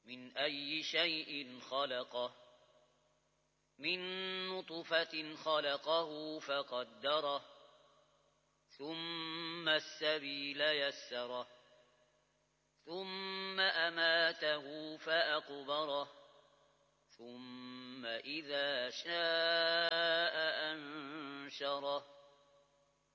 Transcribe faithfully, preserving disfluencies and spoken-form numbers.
من أي شيء خلقه من نطفة خلقه فقدره ثم السبيل يسره ثم أماته فأقبره ثم إذا شاء أنشره